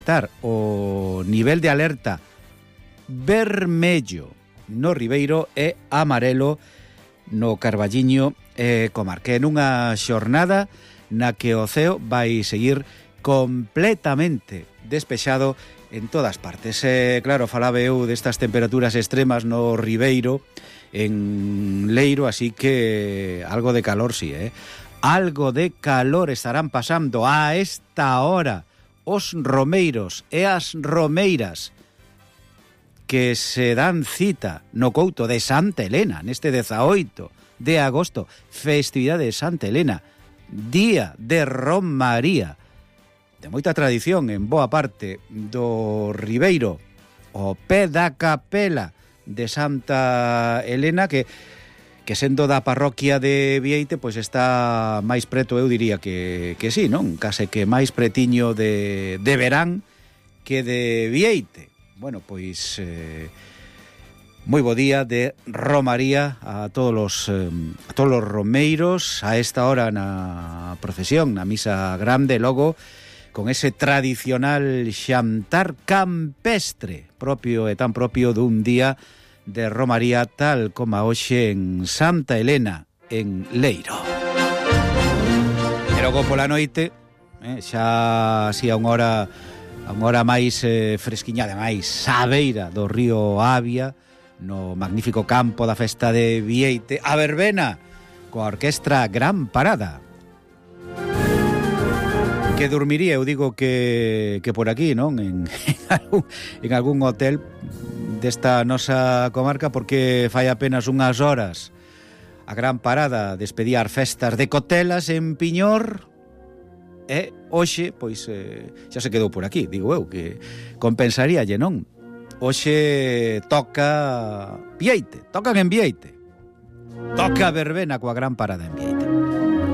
estar o nivel de alerta vermello no Ribeiro e amarelo no Carballiño comarca. Nunha xornada na que o ceo vai seguir completamente despexado en todas partes. Claro, falaba eu destas temperaturas extremas no Ribeiro, en Leiro, así que algo de calor sí, algo de calor estarán pasando a esta hora os romeiros e as romeiras que se dan cita no couto de Santa Elena neste 18 de agosto, festividade de Santa Elena, día de Romaría, de moita tradición en boa parte do Ribeiro, o pé da capela de Santa Elena, que sendo da parroquia de Vieite, pois está máis preto, eu diría que sí, non? Case que máis pretiño de Verán que de Vieite. Bueno, pois moi bo día de Romaría a todos os romeiros a esta hora na procesión, na misa grande, logo con ese tradicional xantar campestre propio e tan propio dun día de Romaría tal como hoxe en Santa Elena, en Leiro. E logo pola noite, xa así a unha hora máis fresquiña, ademais, á beira do río Avia, no magnífico campo da festa de Vieite, a verbena, coa orquestra Gran Parada. Que dormiría, eu digo que por aquí, non? En algún hotel desta nosa comarca, porque fai apenas unhas horas a Gran Parada despedía as festas de Cotelas en Piñor e hoxe, pois, xa se quedou por aquí, digo eu, que compensaríalle, non? Hoxe toca Vieite, tocan en Vieite, toca verbena coa Gran Parada en Vieite.